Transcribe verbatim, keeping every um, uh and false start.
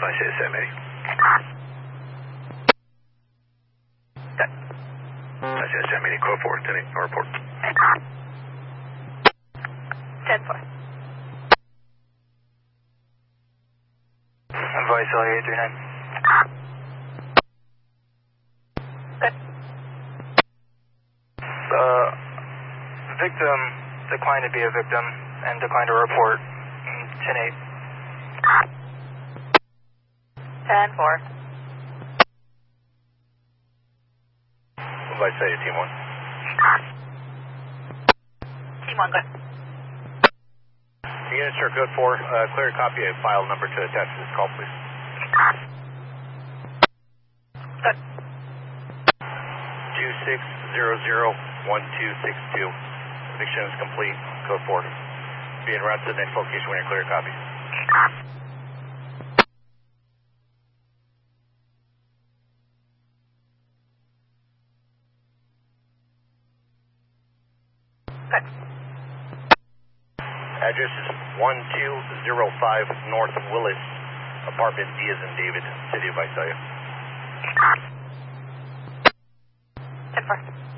Vice Yosemite. Good. Vice Yosemite, code four, ten eight, report. ten four. Vice L A eight three nine. Good. Uh, victim declined to be a victim and declined to report. ten eight. ten four. Vice A, team one. Team one, good. Unit sir, code four, uh, clear a copy of file number to attach to this call, please. Good. two six zero zero one two six two. Eviction is complete, code four. Be en route to the next location when you clear a copy. Good. Address is one two zero five North Willis, apartment D as in David, City of Visalia. ten four.